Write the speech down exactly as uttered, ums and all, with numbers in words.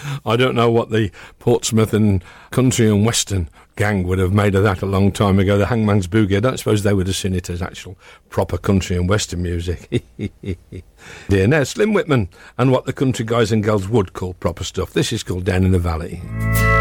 I don't know what the Portsmouth and country and western gang would have made of that a long time ago. The Hangman's Boogie, I don't suppose they would have seen it as actual proper country and western music. Dear, now Slim Whitman and what the country guys and girls would call proper stuff. This is called Down in the Valley.